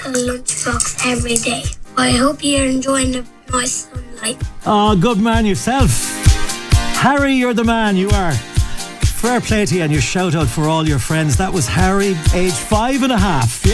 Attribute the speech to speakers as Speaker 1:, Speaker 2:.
Speaker 1: a lunchbox every day. I hope you're enjoying the nice sunlight.
Speaker 2: Oh, good man yourself. Harry, you're the man, you are. Fair play to you and your shout out for all your friends. That was Harry, age 5.5.